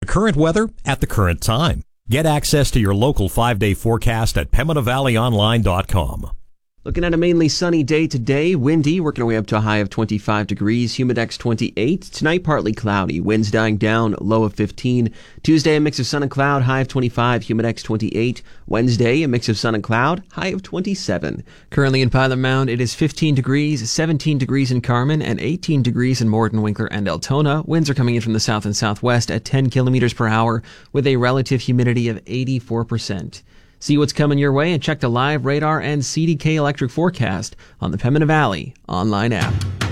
current weather at the current time. Get access to your local 5-day forecast at PembinaValleyOnline.com. Looking at a mainly sunny day today, windy, working our way up to a high of 25 degrees, humidex 28. Tonight, partly cloudy, winds dying down, low of 15. Tuesday, a mix of sun and cloud, high of 25, humidex 28. Wednesday, a mix of sun and cloud, high of 27. Currently in Pilot Mound, it is 15 degrees, 17 degrees in Carmen, and 18 degrees in Morton, Winkler, and Altona. Winds are coming in from the south and southwest at 10 kilometers per hour with a relative humidity of 84%. See what's coming your way and check the live radar and CDK electric forecast on the Pembina Valley online app.